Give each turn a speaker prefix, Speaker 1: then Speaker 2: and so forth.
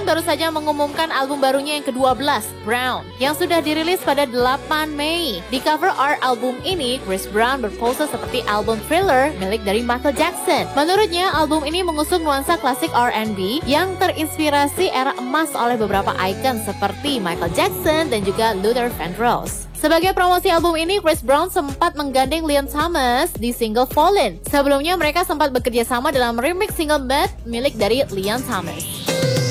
Speaker 1: baru saja mengumumkan album barunya yang ke-12, Brown, yang sudah dirilis pada 8 Mei. Di cover art album ini, Chris Brown berpose seperti album Thriller milik dari Michael Jackson. Menurutnya, album ini mengusung nuansa klasik R&B yang terinspirasi era emas oleh beberapa ikon seperti Michael Jackson dan juga Luther Vandross. Sebagai promosi album ini, Chris Brown sempat menggandeng Leon Thomas di single Fallen. Sebelumnya mereka sempat bekerja sama dalam remix single Bad milik dari Leon Thomas.